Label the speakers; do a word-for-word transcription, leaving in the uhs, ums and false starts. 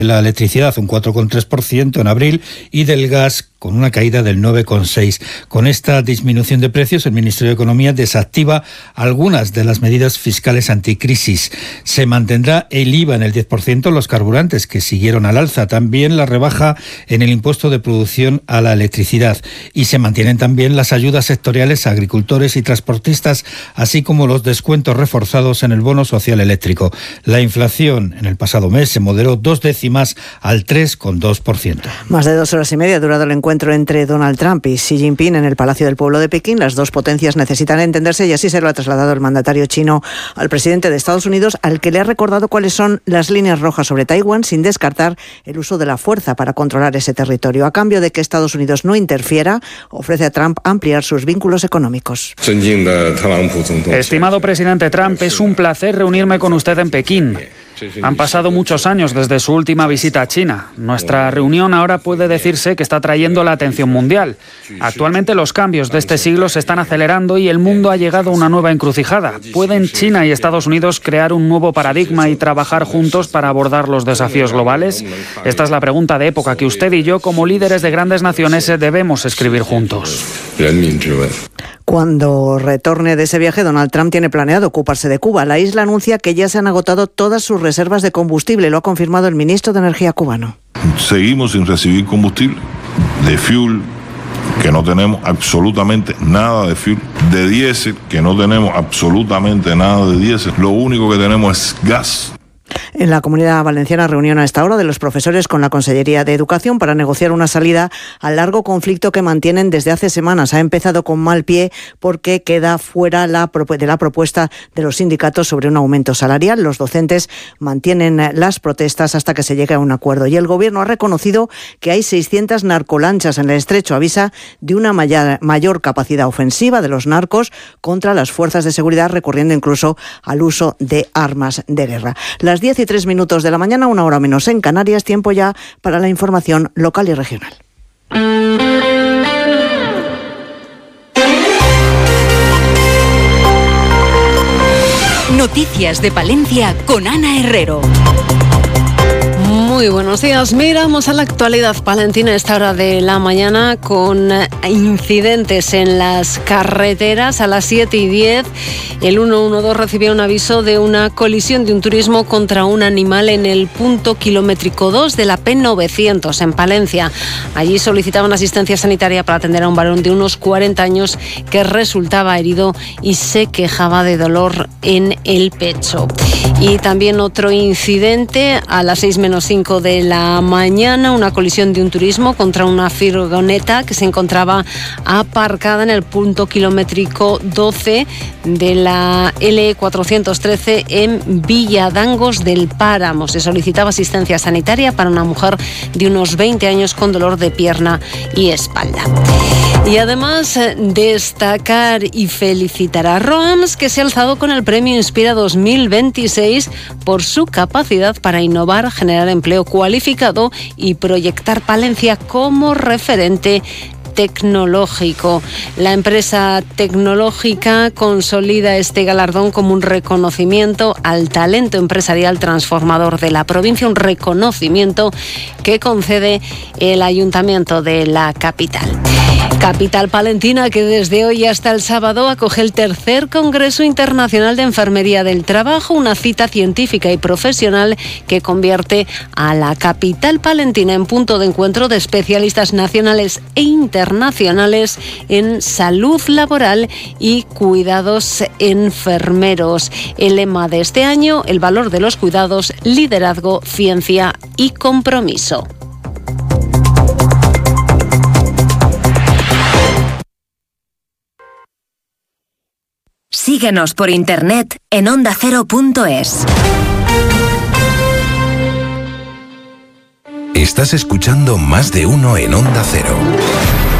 Speaker 1: La electricidad un cuatro coma tres por ciento en abril y del gas con una caída del nueve coma seis por ciento. Con esta disminución de precios, el Ministerio de Economía desactiva algunas de las medidas fiscales anticrisis. Se mantendrá el I V A en el diez por ciento en los carburantes, que siguieron al alza. También la rebaja en el impuesto de producción a la electricidad. Y se mantienen también las ayudas sectoriales a agricultores y transportistas, así como los descuentos reforzados en el bono social eléctrico. La inflación en el pasado mes se moderó dos décimas más al tres coma dos por ciento.
Speaker 2: Más de dos horas y media ha durado el encuentro entre Donald Trump y Xi Jinping en el Palacio del Pueblo de Pekín. Las dos potencias necesitan entenderse y así se lo ha trasladado el mandatario chino al presidente de Estados Unidos, al que le ha recordado cuáles son las líneas rojas sobre Taiwán, sin descartar el uso de la fuerza para controlar ese territorio. A cambio de que Estados Unidos no interfiera, ofrece a Trump ampliar sus vínculos económicos.
Speaker 3: Estimado presidente Trump, es un placer reunirme con usted en Pekín. Han pasado muchos años desde su última visita a China. Nuestra reunión ahora puede decirse que está atrayendo la atención mundial. Actualmente los cambios de este siglo se están acelerando y el mundo ha llegado a una nueva encrucijada. ¿Pueden China y Estados Unidos crear un nuevo paradigma y trabajar juntos para abordar los desafíos globales? Esta es la pregunta de época que usted y yo, como líderes de grandes naciones, debemos escribir juntos.
Speaker 2: Cuando retorne de ese viaje, Donald Trump tiene planeado ocuparse de Cuba. La isla anuncia que ya se han agotado todas sus reservas de combustible. Lo ha confirmado el ministro de Energía cubano.
Speaker 4: Seguimos sin recibir combustible, de fuel, que no tenemos absolutamente nada de fuel, de diésel, que no tenemos absolutamente nada de diésel. Lo único que tenemos es gas.
Speaker 2: En la Comunidad Valenciana, reunión a esta hora de los profesores con la Consellería de Educación para negociar una salida al largo conflicto que mantienen desde hace semanas. Ha empezado con mal pie porque queda fuera la, de la propuesta de los sindicatos sobre un aumento salarial. Los docentes mantienen las protestas hasta que se llegue a un acuerdo. Y el Gobierno ha reconocido que hay seiscientas narcolanchas en el estrecho. Avisa de una mayor, mayor capacidad ofensiva de los narcos contra las fuerzas de seguridad, recurriendo incluso al uso de armas de guerra. Las diez y tres minutos de la mañana, una hora menos en Canarias, tiempo ya para la información local y regional.
Speaker 5: Noticias de Palencia con Ana Herrero.
Speaker 6: Muy buenos días. Miramos a la actualidad palentina a esta hora de la mañana con incidentes en las carreteras. A las siete y diez, el ciento doce recibía un aviso de una colisión de un turismo contra un animal en el punto kilométrico dos de la P novecientos en Palencia. Allí solicitaban asistencia sanitaria para atender a un varón de unos cuarenta años que resultaba herido y se quejaba de dolor en el pecho. Y también otro incidente a las seis menos cinco de la mañana, una colisión de un turismo contra una furgoneta que se encontraba aparcada en el punto kilométrico doce de la L cuatrocientos trece en Villadangos del Páramo. Se solicitaba asistencia sanitaria para una mujer de unos veinte años con dolor de pierna y espalda. Y además destacar y felicitar a Roams, que se ha alzado con el premio Inspira dos mil veintiséis por su capacidad para innovar, generar empleo cualificado y proyectar Palencia como referente tecnológico. La empresa tecnológica consolida este galardón como un reconocimiento al talento empresarial transformador de la provincia, un reconocimiento que concede el Ayuntamiento de la capital. Capital palentina, que desde hoy hasta el sábado acoge el tercer Congreso Internacional de Enfermería del Trabajo, una cita científica y profesional que convierte a la capital palentina en punto de encuentro de especialistas nacionales e internacionales en salud laboral y cuidados enfermeros. El lema de este año, el valor de los cuidados, liderazgo, ciencia y compromiso.
Speaker 5: Síguenos por internet en onda cero punto es.
Speaker 7: Estás escuchando Más de Uno en Onda Cero.